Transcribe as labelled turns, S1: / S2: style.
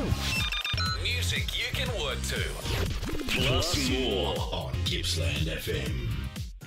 S1: Music you can work to. Plus more on Gippsland FM.